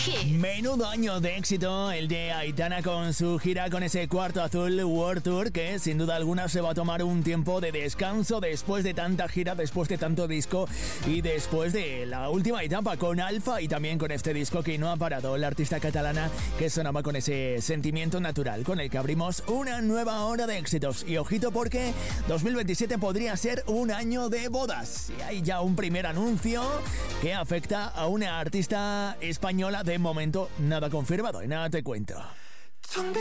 Hit. Menudo año de éxito el de Aitana con su gira con ese Cuarto Azul World Tour, que sin duda alguna se va a tomar un tiempo de descanso después de tanta gira, después de tanto disco y después de la última etapa con Alfa y también con este disco que no ha parado, la artista catalana que sonaba con ese sentimiento natural con el que abrimos una nueva hora de éxitos. Y ojito porque 2027 podría ser un año de bodas y hay ya un primer anuncio que afecta a una artista española, de momento nada confirmado y nada te cuento.